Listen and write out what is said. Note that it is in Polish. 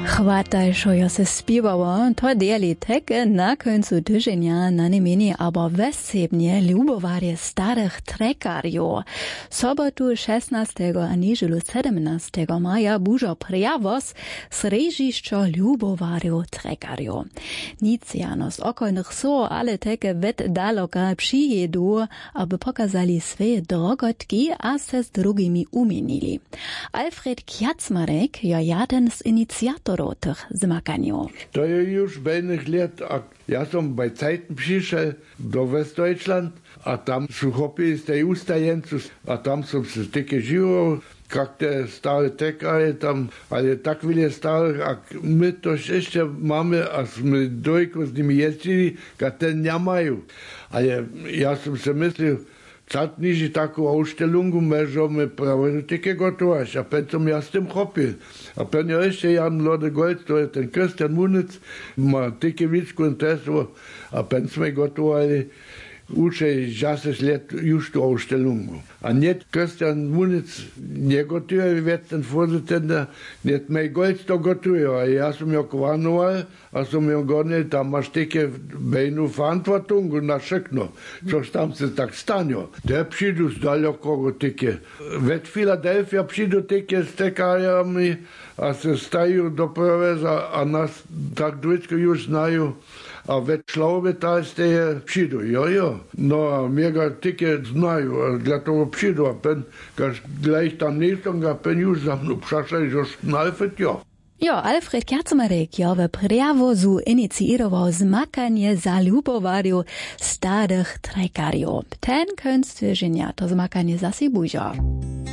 Chwataj, що я се співала, то діялі теке на кінцю тижня на немені або весебні любоварі старих трекарів. Sobotu 16. a niedzielu 17. maja bužo prijavos srežišćo ljubovarju trekarju. Niciano z okolnych so, ale teke vet daloka přijedu, aby pokazali svoje drogotki a se s drugimi umienili. Alfred Kjacmarek je jeden z iniciatorów tych zmakaniów. To je już będnych lat, a ja som bei Zeiten przyszedł do Westdeutschland, a tam su hopi z tej ustajenców, a tam som se tyke živo, kak te stare tekare tam, ale tak wiele starych, a my to jeszcze mamy, a my dojko z nimi jeździli, kak ten nie mają. Ale ja som se myslil, Cat niži takú ausstellungu, môžeme práve také gotovať. A pen som ja s tým chopil. A pen je ešte Jan Lode Gold, to je ten Christian Munic, má také vícku interesu. A pen sme gotovali už 10 let už tú ausstellungu. A net Christian Munic negotuje, vec ten Vorsitzender, net mej Gold to gotuje. A ja som jo kvanoval, a som jo gonil, tam máš také bejnú verantwortung na všechno, což tam se tak stane. Te přijdu z dalekého také. Ve Philadelphia přijdu také s tekáriami a se stajú do preveza a nás tak vždycky už znajú. A ve Šlaube ste přijdu, jo. No a mě ga také znajú, a dla toho přijdu. A pen, kaž gleich tam nejsem, a pen už za mnou přašaj, že znalfet, jo. Jo, Alfred Kjacmarek je v prijawozu iniciował zmakanie za ljubovarju starych trekarjów. Ten könst to zmakanie zasi bužo.